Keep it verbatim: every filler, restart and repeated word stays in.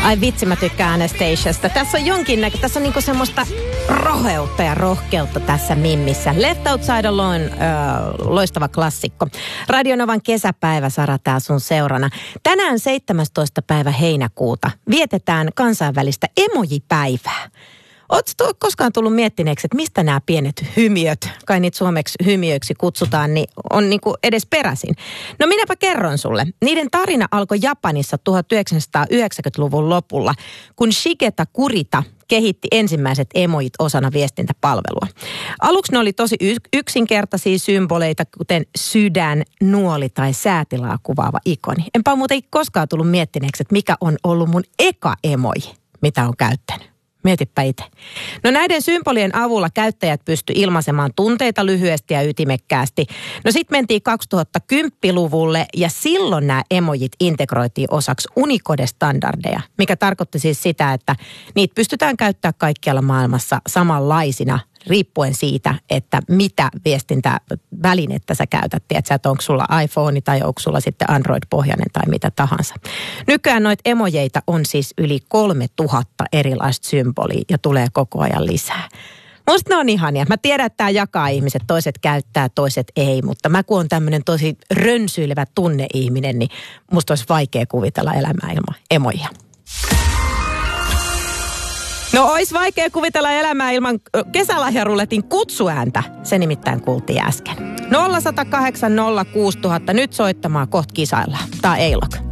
Ai vitsi, mä tykkään Anastasiasta. Tässä on jonkinnäkö, tässä on niinku semmoista roheutta ja rohkeutta tässä mimmissä. Left Outside Alone, äh, loistava klassikko. Radionovan kesäpäivä, Sara, tää sun seurana. Tänään seitsemästoista päivä heinäkuuta vietetään kansainvälistä emojipäivää. Oletko koskaan tullut miettineeksi, että mistä nämä pienet hymiöt, kai niitä suomeksi hymiöiksi kutsutaan, niin on niinku edes peräisin? No minäpä kerron sulle. Niiden tarina alkoi Japanissa tuhatyhdeksänsataayhdeksänkymmentäluvun lopulla, kun Shigeta Kurita kehitti ensimmäiset emojit osana viestintäpalvelua. Aluksi ne oli tosi yksinkertaisia symboleita, kuten sydän, nuoli tai säätilaa kuvaava ikoni. Enpä muuten koskaan tullut miettineeksi, että mikä on ollut mun eka emoji, mitä on käyttänyt. Mietipä itse. No näiden symbolien avulla käyttäjät pysty ilmaisemaan tunteita lyhyesti ja ytimekkäästi. No sit mentiin kaksituhattakymmenen-luvulle ja silloin nämä emojit integroitiin osaksi Unicode-standardeja, mikä tarkoitti siis sitä, että niitä pystytään käyttämään kaikkialla maailmassa samanlaisina, riippuen siitä, että mitä viestintävälinettä sä käytät. Tiedätkö, että onko sulla iPhone tai onko sulla sitten Android-pohjainen tai mitä tahansa. Nykyään noita emojeita on siis yli kolme tuhatta erilaista symbolia ja tulee koko ajan lisää. Musta ne on ihania. Mä tiedän, että tämä jakaa ihmiset. Toiset käyttää, toiset ei. Mutta mä kun on tämmöinen tosi rönsyilevä tunneihminen, niin musta olisi vaikea kuvitella elämää ilman emoja. No ois vaikea kuvitella elämää ilman kesälahjaruletin kutsuääntä. Se nimittäin kuultiin äsken. nolla yksi nolla kahdeksan nolla kuusi nolla nolla nolla nyt soittamaan, kohta kisaillaan. Tää on Eilok.